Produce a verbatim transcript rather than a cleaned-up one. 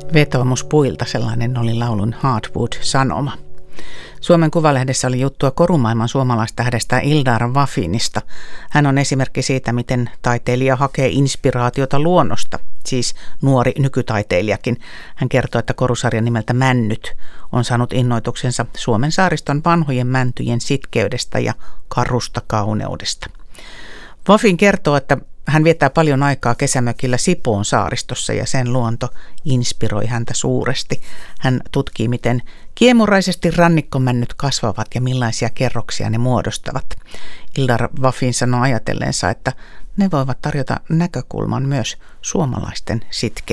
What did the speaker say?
Vetoomus puilta, sellainen oli laulun Hardwood-sanoma. Suomen Kuvalehdessä oli juttua korumaailman suomalaistähdestä Ildar Wafinista. Hän on esimerkki siitä, miten taiteilija hakee inspiraatiota luonnosta, siis nuori nykytaiteilijakin. Hän kertoo, että korusarja nimeltä Männyt on saanut innoituksensa Suomen saariston vanhojen mäntyjen sitkeydestä ja karusta kauneudesta. Wafin kertoo, että hän viettää paljon aikaa kesämökillä Sipoon saaristossa ja sen luonto inspiroi häntä suuresti. Hän tutkii, miten kiemuraisesti rannikkomännyt kasvavat ja millaisia kerroksia ne muodostavat. Ildar Wafin sanoo ajatelleensa, että ne voivat tarjota näkökulman myös suomalaisten sitkeydelle.